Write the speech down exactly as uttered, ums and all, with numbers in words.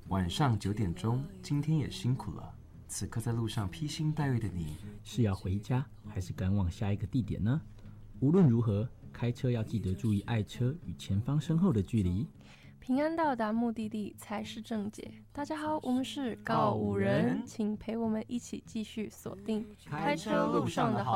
晚上九点钟，今天也辛苦了。此刻在路上披星戴月的你， 是要回家还是赶往下一个地点呢？无论如何，开车要记得注意爱车与前方身后的距离， 平安到达目的地才是正解。大家好，我们是告五人，请陪我们一起继续锁定开车路上的好